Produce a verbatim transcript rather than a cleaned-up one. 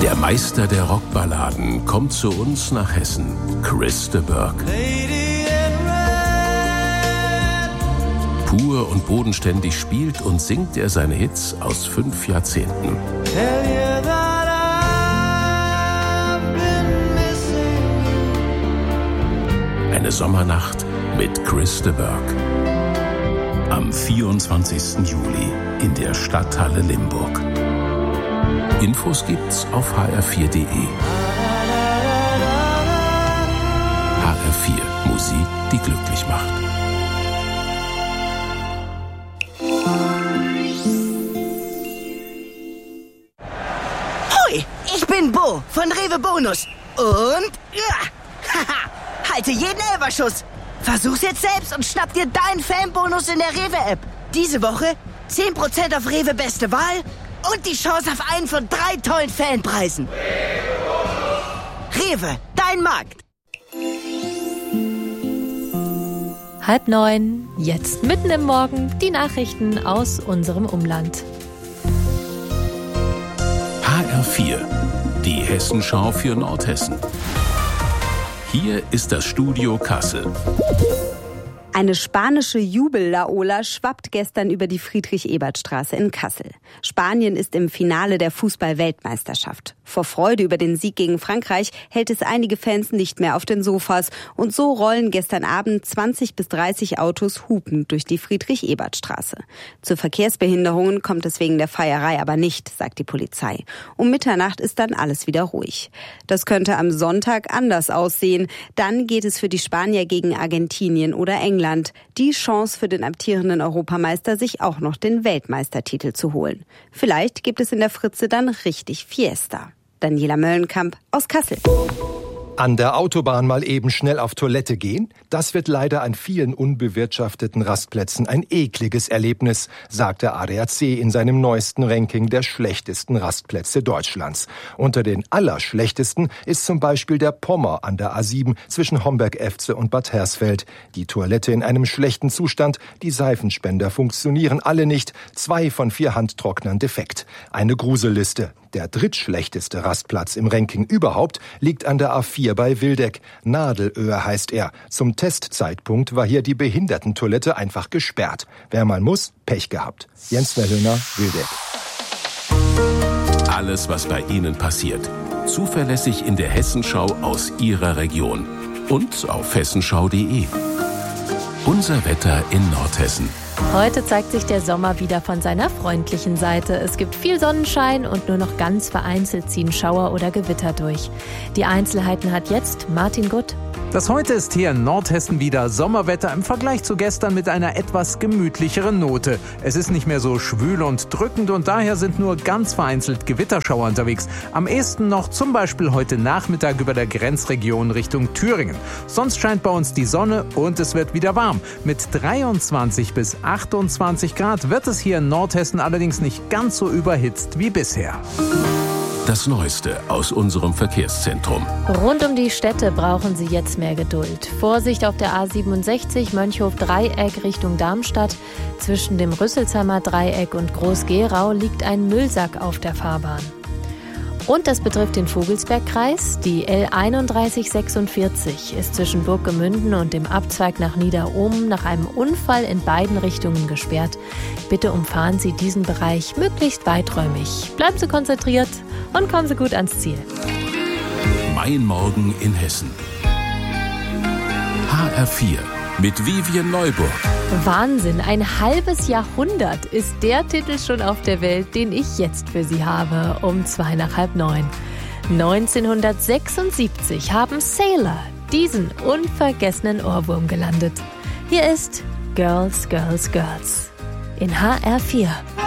Der Meister der Rockballaden kommt zu uns nach Hessen, Chris de Burgh. Pur und bodenständig spielt und singt er seine Hits aus fünf Jahrzehnten. Eine Sommernacht mit Chris de Burgh. Am vierundzwanzigsten Juli in der Stadthalle Limburg. Infos gibt's auf h r vier punkt d e. H R vier, Musik, die glücklich macht. Hoi, ich bin Bo von Rewe Bonus. Und ja, haha, halte jeden Elferschuss. Versuch's jetzt selbst und schnapp dir deinen Fanbonus in der Rewe-App. Diese Woche zehn Prozent auf Rewe Beste Wahl und die Chance auf einen von drei tollen Fanpreisen. Rewe, dein Markt. Halb neun, jetzt mitten im Morgen, die Nachrichten aus unserem Umland. H R vier, die Hessenschau für Nordhessen. Hier ist das Studio Kassel. Eine spanische Jubel-Laola schwappt gestern über die Friedrich-Ebert-Straße in Kassel. Spanien ist im Finale der Fußball-Weltmeisterschaft. Vor Freude über den Sieg gegen Frankreich hält es einige Fans nicht mehr auf den Sofas. Und so rollen gestern Abend zwanzig bis dreißig Autos hupend durch die Friedrich-Ebert-Straße. Zu Verkehrsbehinderungen kommt es wegen der Feierei aber nicht, sagt die Polizei. Um Mitternacht ist dann alles wieder ruhig. Das könnte am Sonntag anders aussehen. Dann geht es für die Spanier gegen Argentinien oder England. Die Chance für den amtierenden Europameister, sich auch noch den Weltmeistertitel zu holen. Vielleicht gibt es in der Fritze dann richtig Fiesta. Daniela Möllenkamp aus Kassel. An der Autobahn mal eben schnell auf Toilette gehen? Das wird leider an vielen unbewirtschafteten Rastplätzen ein ekliges Erlebnis, sagt der A D A C in seinem neuesten Ranking der schlechtesten Rastplätze Deutschlands. Unter den allerschlechtesten ist zum Beispiel der Pommer an der A sieben zwischen Homberg-Efze und Bad Hersfeld. Die Toilette in einem schlechten Zustand, die Seifenspender funktionieren alle nicht, zwei von vier Handtrocknern defekt. Eine Gruselliste. Der drittschlechteste Rastplatz im Ranking überhaupt liegt an der A vier bei Wildeck. Nadelöhr heißt er. Zum Testzeitpunkt war hier die Behindertentoilette einfach gesperrt. Wer mal muss, Pech gehabt. Jens Wellhöhner, Wildeck. Alles, was bei Ihnen passiert. Zuverlässig in der Hessenschau aus Ihrer Region. Und auf hessenschau punkt de. Unser Wetter in Nordhessen. Heute zeigt sich der Sommer wieder von seiner freundlichen Seite. Es gibt viel Sonnenschein und nur noch ganz vereinzelt ziehen Schauer oder Gewitter durch. Die Einzelheiten hat jetzt Martin Gutt. Das heute ist hier in Nordhessen wieder Sommerwetter im Vergleich zu gestern mit einer etwas gemütlicheren Note. Es ist nicht mehr so schwül und drückend und daher sind nur ganz vereinzelt Gewitterschauer unterwegs. Am ehesten noch zum Beispiel heute Nachmittag über der Grenzregion Richtung Thüringen. Sonst scheint bei uns die Sonne und es wird wieder warm. Mit dreiundzwanzig bis achtundzwanzig Grad wird es hier in Nordhessen allerdings nicht ganz so überhitzt wie bisher. Das Neueste aus unserem Verkehrszentrum. Rund um die Städte brauchen Sie jetzt mehr Geduld. Vorsicht auf der A siebenundsechzig Mönchhof-Dreieck Richtung Darmstadt. Zwischen dem Rüsselsheimer Dreieck und Groß-Gerau liegt ein Müllsack auf der Fahrbahn. Und das betrifft den Vogelsbergkreis. Die L einunddreißig sechsundvierzig ist zwischen Burggemünden und dem Abzweig nach Niederohmen nach einem Unfall in beiden Richtungen gesperrt. Bitte umfahren Sie diesen Bereich möglichst weiträumig. Bleiben Sie konzentriert und kommen Sie gut ans Ziel. Mein Morgen in Hessen. H R vier mit Vivian Neuburg. Wahnsinn, ein halbes Jahrhundert ist der Titel schon auf der Welt, den ich jetzt für Sie habe, um zwei nach halb neun. neunzehnhundertsechsundsiebzig haben Sailor diesen unvergessenen Ohrwurm gelandet. Hier ist Girls, Girls, Girls in H R vier.